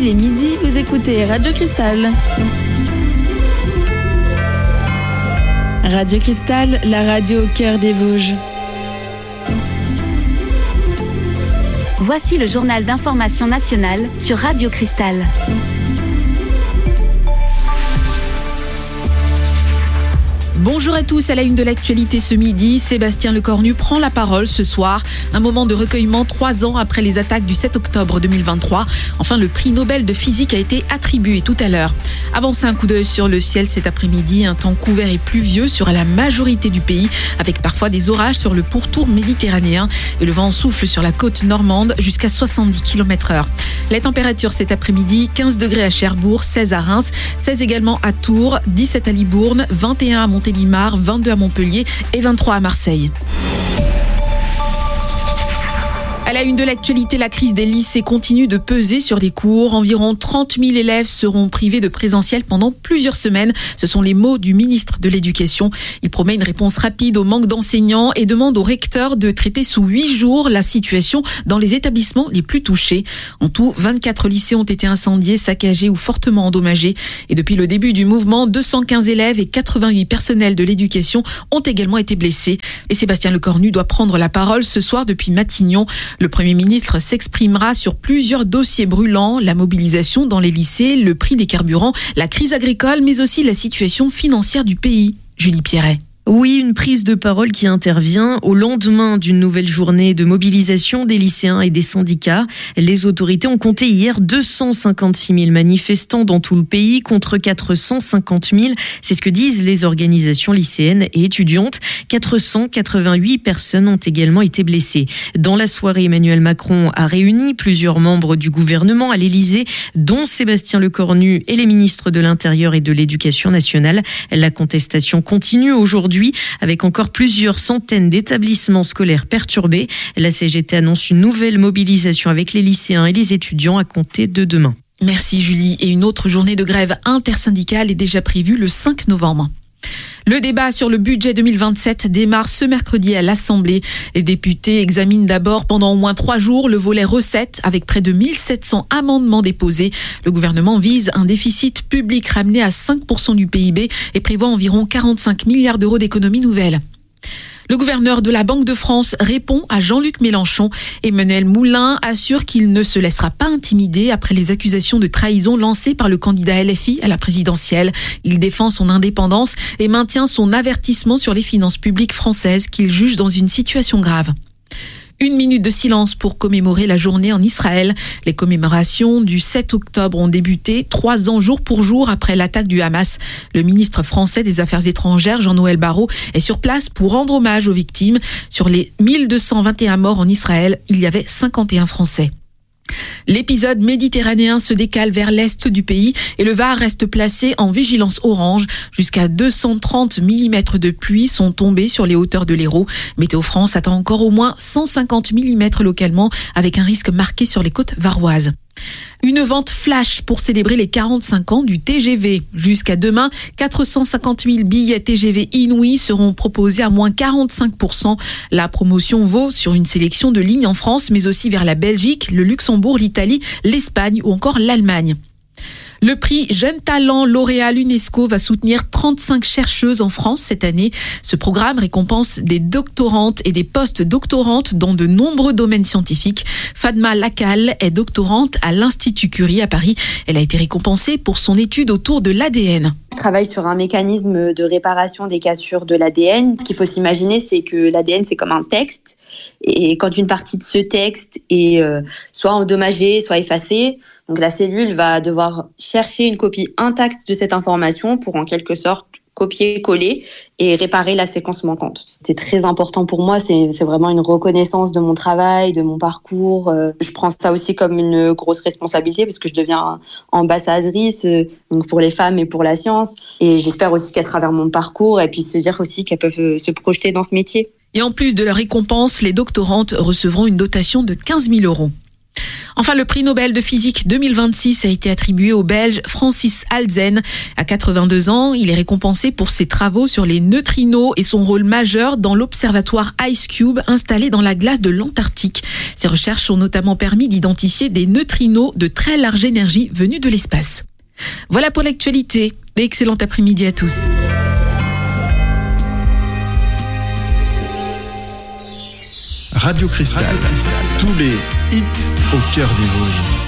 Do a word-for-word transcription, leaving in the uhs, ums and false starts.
il est midi, vous écoutez Radio Cristal. Radio Cristal, la radio au cœur des Vosges. Voici le journal d'information nationale sur Radio Cristal. Bonjour à tous, à la une de l'actualité ce midi, Sébastien Lecornu prend la parole ce soir. Un moment de recueillement trois ans après les attaques du sept octobre deux mille vingt-trois. Enfin, le prix Nobel de physique a été attribué tout à l'heure. Avancez un coup d'œil sur le ciel cet après-midi. Un temps couvert et pluvieux sur la majorité du pays, avec parfois des orages sur le pourtour méditerranéen. Et le vent souffle sur la côte normande jusqu'à soixante-dix kilomètres heure. La température cet après-midi, quinze degrés à Cherbourg, seize à Reims, seize également à Tours, dix-sept à Libourne, vingt et un à Montélimar, vingt-deux à Montpellier et vingt-trois à Marseille. À la une de l'actualité, la crise des lycées continue de peser sur les cours. Environ trente mille élèves seront privés de présentiel pendant plusieurs semaines. Ce sont les mots du ministre de l'Éducation. Il promet une réponse rapide au manque d'enseignants et demande aux recteurs de traiter sous huit jours la situation dans les établissements les plus touchés. En tout, vingt-quatre lycées ont été incendiés, saccagés ou fortement endommagés. Et depuis le début du mouvement, deux cent quinze élèves et quatre-vingt-huit personnels de l'éducation ont également été blessés. Et Sébastien Lecornu doit prendre la parole ce soir depuis Matignon. Le Premier ministre s'exprimera sur plusieurs dossiers brûlants, la mobilisation dans les lycées, le prix des carburants, la crise agricole, mais aussi la situation financière du pays. Julie Pierret. Oui, une prise de parole qui intervient au lendemain d'une nouvelle journée de mobilisation des lycéens et des syndicats. Les autorités ont compté hier deux cent cinquante-six mille manifestants dans tout le pays contre quatre cent cinquante mille. C'est ce que disent les organisations lycéennes et étudiantes. quatre cent quatre-vingt-huit personnes ont également été blessées. Dans la soirée, Emmanuel Macron a réuni plusieurs membres du gouvernement à l'Élysée, dont Sébastien Lecornu et les ministres de l'Intérieur et de l'Éducation nationale. La contestation continue aujourd'hui, avec encore plusieurs centaines d'établissements scolaires perturbés. La C G T annonce une nouvelle mobilisation avec les lycéens et les étudiants à compter de demain. Merci Julie. Et une autre journée de grève intersyndicale est déjà prévue le cinq novembre. Le débat sur le budget deux mille vingt-sept démarre ce mercredi à l'Assemblée. Les députés examinent d'abord pendant au moins trois jours le volet recettes avec près de mille sept cents amendements déposés. Le gouvernement vise un déficit public ramené à cinq pour cent du P I B et prévoit environ quarante-cinq milliards d'euros d'économies nouvelles. Le gouverneur de la Banque de France répond à Jean-Luc Mélenchon. Emmanuel Moulin assure qu'il ne se laissera pas intimider après les accusations de trahison lancées par le candidat L F I à la présidentielle. Il défend son indépendance et maintient son avertissement sur les finances publiques françaises qu'il juge dans une situation grave. Une minute de silence pour commémorer la journée en Israël. Les commémorations du sept octobre ont débuté trois ans jour pour jour après l'attaque du Hamas. Le ministre français des Affaires étrangères, Jean-Noël Barrot, est sur place pour rendre hommage aux victimes. Sur les mille deux cent vingt et un morts en Israël, il y avait cinquante et un Français. L'épisode méditerranéen se décale vers l'est du pays et le Var reste placé en vigilance orange. Jusqu'à deux cent trente millimètres de pluie sont tombés sur les hauteurs de l'Hérault. Météo France attend encore au moins cent cinquante millimètres localement avec un risque marqué sur les côtes varoises. Une vente flash pour célébrer les quarante-cinq ans du T G V. Jusqu'à demain, quatre cent cinquante mille billets T G V inouïs seront proposés à moins quarante-cinq pour cent. La promotion vaut sur une sélection de lignes en France, mais aussi vers la Belgique, le Luxembourg, l'Italie, l'Espagne ou encore l'Allemagne. Le prix Jeune Talent lauréat l'UNESCO va soutenir trente-cinq chercheuses en France cette année. Ce programme récompense des doctorantes et des post-doctorantes dans de nombreux domaines scientifiques. Fatma Lacal est doctorante à l'Institut Curie à Paris. Elle a été récompensée pour son étude autour de l'A D N. Je travaille sur un mécanisme de réparation des cassures de l'A D N. Ce qu'il faut s'imaginer, c'est que l'A D N, c'est comme un texte. Et quand une partie de ce texte est euh, soit endommagée, soit effacée, donc la cellule va devoir chercher une copie intacte de cette information pour en quelque sorte copier-coller et réparer la séquence manquante. C'est très important pour moi, c'est, c'est vraiment une reconnaissance de mon travail, de mon parcours. Euh, je prends ça aussi comme une grosse responsabilité parce que je deviens ambassadrice euh, donc pour les femmes et pour la science. Et j'espère aussi qu'à travers mon parcours, elles puissent se dire aussi qu'elles peuvent se projeter dans ce métier. Et en plus de leur récompense, les doctorantes recevront une dotation de quinze mille euros. Enfin, le prix Nobel de physique deux mille vingt-six a été attribué au Belge Francis Halzen. À quatre-vingt-deux ans, il est récompensé pour ses travaux sur les neutrinos et son rôle majeur dans l'observatoire IceCube installé dans la glace de l'Antarctique. Ses recherches ont notamment permis d'identifier des neutrinos de très large énergie venus de l'espace. Voilà pour l'actualité. Excellent après-midi à tous. Radio Cristal, tous les hits au cœur des Vosges.